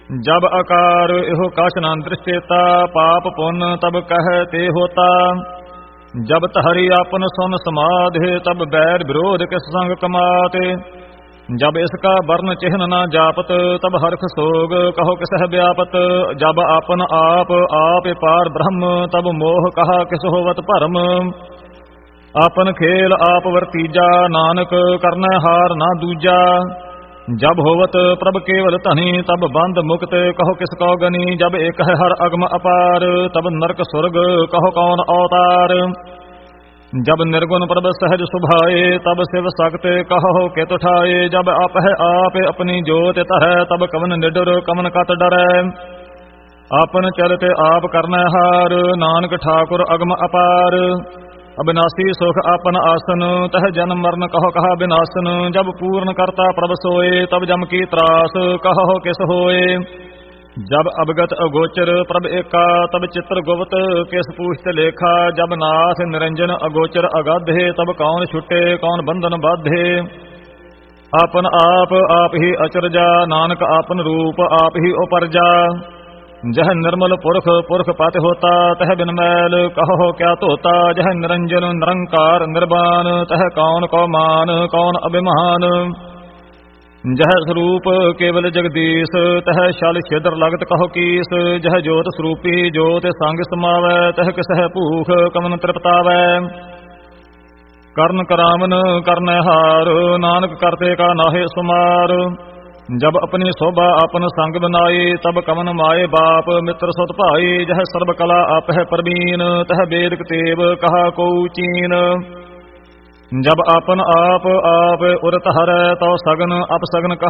जब आकार एहो काश न दृष्टेता, पाप पुण्य तब कह ते होता। जब तहरी आपन सुन समाधे, तब बैर विरोध किस संग कमाते। जब इसका वर्ण चिन्ह न जापत, तब हर्ष सोग कहो किसह व्यापत। जब आपन आप पार ब्रह्म, तब मोह कहा किस होवत भरम। आपन खेल आप वर्तीजा, नानक करना हार ना दूजा। जब होवत प्रभ केवल धनी, तब बंद मुक्त कहो किस कौ गनी। जब एक है हर अगम अपार, तब नरक स्वर्ग कहो कौन अवतार। जब निर्गुण प्रभ सहज सुभाए, तब शिव सक्त कहो कित उठाए। जब आप है आप अपनी जोत तह, तब कवन निडर कवन कत डरै। आपन चलते आप करना हार, नानक ठाकुर अगम अपार। अविनाशी सुख आपन आसन, तह जन्म मरण कहो कहा विनाशन। जब पूर्ण करता प्रभ सोए, तब जम की त्रास कहो किस होए। जब अवगत अगोचर प्रभ एका, तब चित्र गुप्त किस पूछत लेखा। जब नाथ निरंजन अगोचर अगाधे, तब कौन छुटे कौन बंधन बाधे। आपन आप ही अचरजा, नानक आपन रूप आप ही उपरजा। जह निर्मल पुरख पुरख पात होता, तह बिन मैल कहो क्या तोता। जह निरंजन निरंकार निर्वाण, तह कौन कौ मान कौन अभिमान। जह स्वरूप केवल जगदीश, तह शल छिद्र लगत कहो कीस। जह ज्योत स्वरूपी ज्योत संग समावै, तह किसह भूख कमन तृप्तावै। कर्ण करावन करन हार, नानक करते का नाहे सुमार। जब अपनी शोभा आपन संग बनाई, तब कवन माए बाप मित्र सुत भाई। जह सर्व कला आप है प्रवीण, तह वेद तेव कहा को चीन। जब आपन आप उरत हरै, तो सगन अपसगन कहा